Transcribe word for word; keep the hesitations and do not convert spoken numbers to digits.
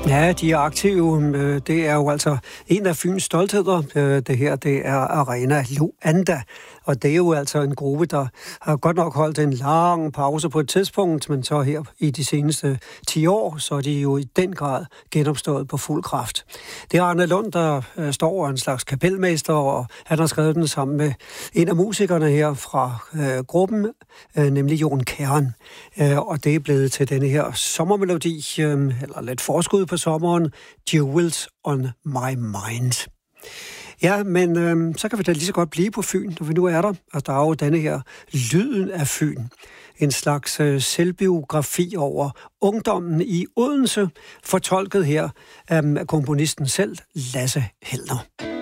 Ja, de er aktive. Det er jo altså en af Fyns stoltheder. Det her, det er Arena Luanda. Og det er jo altså en gruppe, der har godt nok holdt en lang pause på et tidspunkt, men så her i de seneste ti år, så er de jo i den grad genopstået på fuld kraft. Det er Arne Lund, der står en slags kapelmester, og han har skrevet den sammen med en af musikerne her fra øh, gruppen, øh, nemlig Jon Kern. Øh, og det er blevet til denne her sommermelodi, øh, eller lidt forskud på sommeren, Jewels on My Mind. Ja, men øh, så kan vi da lige så godt blive på Fyn, når vi nu er der. Og der er jo denne her Lyden af Fyn. En slags øh, selvbiografi over ungdommen i Odense, fortolket her øh, af komponisten selv, Lasse Hellner.